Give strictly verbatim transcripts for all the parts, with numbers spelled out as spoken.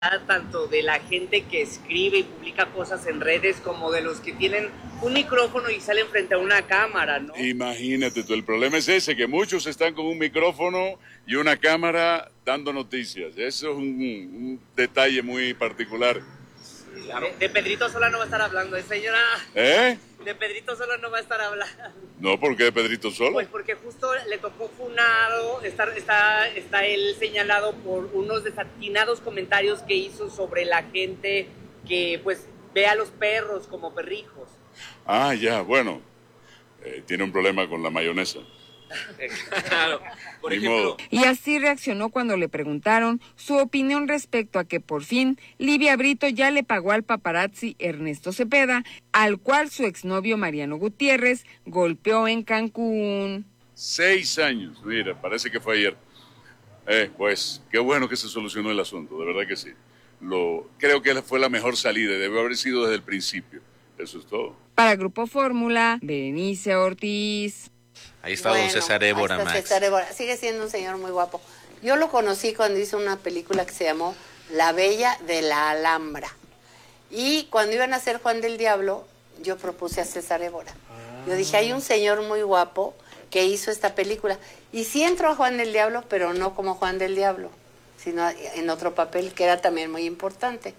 tanto de la gente que escribe y publica cosas en redes como de los que tienen un micrófono y salen frente a una cámara, ¿no? Imagínate tú, el problema es ese, que muchos están con un micrófono y una cámara dando noticias. Eso es un, un detalle muy particular. Claro. De, de Pedrito Sola no va a estar hablando, ¿eh, señora? ¿Eh? De Pedrito Sola no va a estar hablando. No, ¿por qué de Pedrito Sola? Pues porque justo le tocó funado, está, está, está él señalado por unos desatinados comentarios que hizo sobre la gente que pues ve a los perros como perrijos. Ah, ya, bueno, eh, tiene un problema con la mayonesa. Claro, por ejemplo. Y así reaccionó cuando le preguntaron su opinión respecto a que por fin Livia Brito ya le pagó al paparazzi Ernesto Cepeda, al cual su exnovio Mariano Gutiérrez golpeó en Cancún. Seis años, mira, parece que fue ayer. Eh, pues, qué bueno que se solucionó el asunto, de verdad que sí. Lo, creo que fue la mejor salida, debe haber sido desde el principio. Eso es todo. Para Grupo Fórmula, Berenice Ortiz. Ahí está bueno, don César Évora, ahí está Max. César Évora. Sigue siendo un señor muy guapo. Yo lo conocí cuando hizo una película que se llamó La Bella de la Alhambra. Y cuando iban a hacer Juan del Diablo, yo propuse a César Évora. Yo dije, hay un señor muy guapo que hizo esta película. Y sí entró a Juan del Diablo, pero no como Juan del Diablo, sino en otro papel que era también muy importante.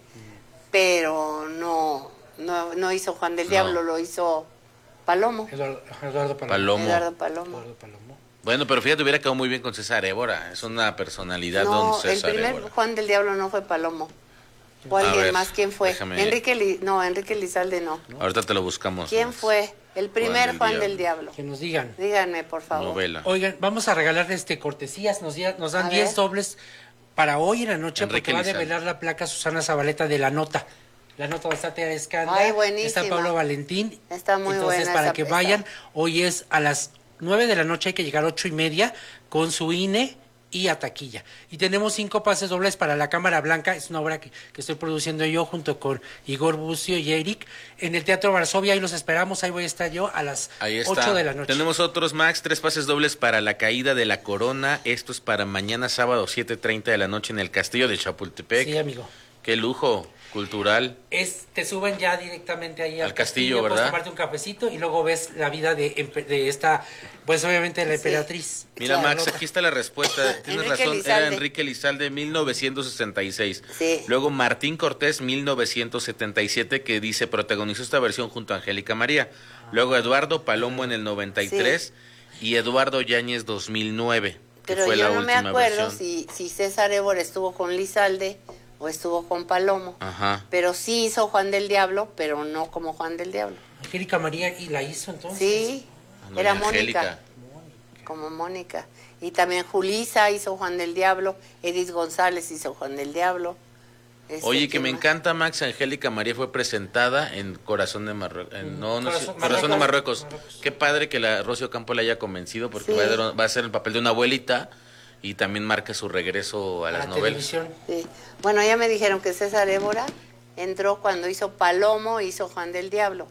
Pero no, no, no hizo Juan del No. Diablo, lo hizo Palomo. Eduardo, Eduardo Palomo. Palomo. Eduardo Palomo. Eduardo Palomo. Bueno, pero fíjate, hubiera quedado muy bien con César Évora. Es una personalidad, No, don César el primer Évora. Juan del Diablo no fue Palomo. Fue A alguien ver, más. ¿Quién fue? déjame- Enrique Li- no, Enrique Lizalde no. Ahorita te lo buscamos. ¿Quién Max. fue? El primer del Juan Diablo. del Diablo. Que nos digan. Díganme, por favor. Novela. Oigan, vamos a regalar este cortesías, nos, di- nos A dan ver. diez dobles para hoy en la noche, Enrique porque va a Lizalde. develar la placa Susana Zabaleta de La Nota. La Nota va a estar Tea Escanda, Ay, buenísima. está Pablo Valentín. Está muy Entonces, buena para esa- que esa. vayan, hoy es a las nueve de la noche, hay que llegar a ocho y media con su I N E y a taquilla. Y tenemos cinco pases dobles para La Cámara Blanca, es una obra que, que estoy produciendo yo junto con Igor Bucio y Eric, en el Teatro Varsovia, ahí los esperamos, ahí voy a estar yo a las Ahí está. ocho de la noche. Tenemos otros, Max, tres pases dobles para la caída de la corona. Esto es para mañana sábado, siete treinta de la noche en el Castillo de Chapultepec. Sí, amigo. Qué lujo cultural. Es, te suben ya directamente ahí al, Al castillo, puedes ¿verdad? tomarte un cafecito y luego ves la vida de, empe- de esta, pues obviamente la Sí. emperatriz. Mira, Claro. Max, aquí está la respuesta. Tienes Enrique razón, Lizalde. era Enrique Lizalde, mil novecientos sesenta y seis. Sí. Luego Martín Cortés, mil novecientos setenta y siete, que dice, protagonizó esta versión junto a Angélica María. Luego Eduardo Palomo en el noventa y tres y Eduardo Yáñez dos mil nueve, que Pero fue yo la no me última acuerdo versión. si, si César Évora estuvo con Lizalde o estuvo con Palomo. Ajá. Pero sí hizo Juan del Diablo, pero no como Juan del Diablo. Angélica María y la hizo entonces. Sí, Doña era Angélica. Mónica. Como Mónica. Y también Julisa hizo Juan del Diablo, Edith González hizo Juan del Diablo. Este, Oye, que ¿quién me más? encanta, Max, Angélica María fue presentada en Corazón de Marruecos. No, no, Corazón- sí, Corazón de Marruecos. Marruecos. Qué padre que la Rocío Campo la haya convencido porque Sí. va, a, dar- va a hacer el papel de una abuelita y también marca su regreso a las la novelas. televisión. Sí. Bueno, ya me dijeron que César Évora entró cuando hizo Palomo, hizo Juan del Diablo.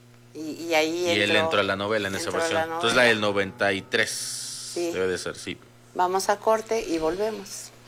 Y, y ahí Y él entró a la novela en esa entró a versión. la Entonces la novela. del noventa y tres Sí. debe de ser, sí. Vamos a corte y volvemos.